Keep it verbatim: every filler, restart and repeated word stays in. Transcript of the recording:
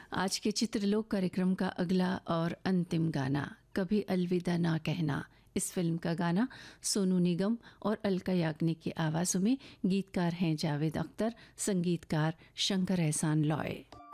आज के चित्रलोक कार्यक्रम का अगला और अंतिम गाना कभी अलविदा ना कहना। इस फिल्म का गाना सोनू निगम और अलका याग्निक की आवाज़ों में। गीतकार हैं जावेद अख्तर, संगीतकार शंकर एहसान लॉय।